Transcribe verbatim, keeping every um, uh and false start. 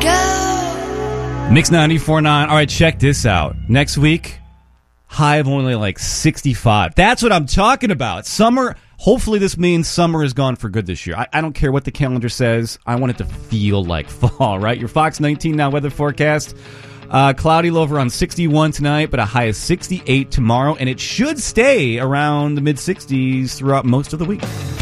go. Mix ninety-four point nine. All right, check this out. Next week, high of only like sixty-five. That's what I'm talking about. Summer, hopefully this means summer is gone for good this year. I, I don't care what the calendar says. I want it to feel like fall, right? Your Fox nineteen Now weather forecast. Uh, cloudy, low of around sixty-one tonight, but a high of sixty-eight tomorrow. And it should stay around the mid-sixties throughout most of the week.